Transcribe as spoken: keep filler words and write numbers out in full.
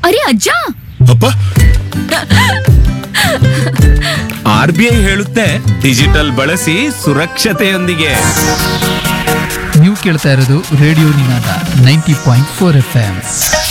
ಅರೆ ಅಜ್ಜ, ಅಪ್ಪ, ಆರ್ ಬಿ ಐ ಹೇಳುತ್ತೆ ಡಿಜಿಟಲ್ ಬಳಸಿ ಸುರಕ್ಷತೆಯೊಂದಿಗೆ. ನೀವು ಕೇಳ್ತಾ ಇರೋದು ರೇಡಿಯೋ ನಿನಾದ ninety point four F M.